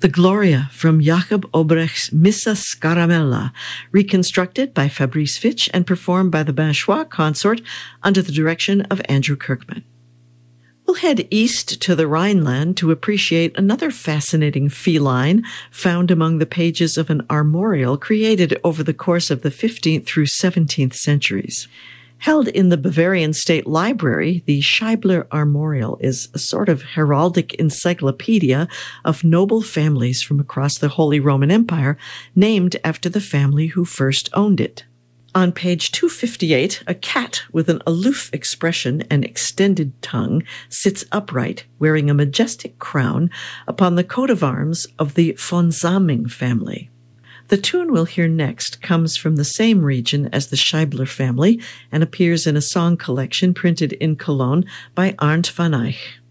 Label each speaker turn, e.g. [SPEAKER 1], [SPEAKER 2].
[SPEAKER 1] The Gloria from Jacob Obrecht's Missa Scaramella, reconstructed by Fabrice Fitch and performed by the Binchois Consort under the direction of Andrew Kirkman. We'll head east to the Rhineland to appreciate another fascinating feline found among the pages of an armorial created over the course of the 15th through 17th centuries. Held in the Bavarian State Library, the Scheibler Armorial is a sort of heraldic encyclopedia of noble families from across the Holy Roman Empire, named after the family who first owned it. On page 258, a cat with an aloof expression and extended tongue sits upright, wearing a majestic crown, upon the coat of arms of the von Saming family. The tune we'll hear next comes from the same region as the Scheibler family and appears in a song collection printed in Cologne by Arndt van Eyck.